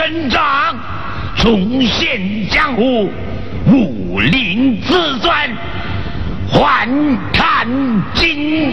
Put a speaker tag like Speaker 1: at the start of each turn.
Speaker 1: 伸张，重现江湖，武林自尊，还看今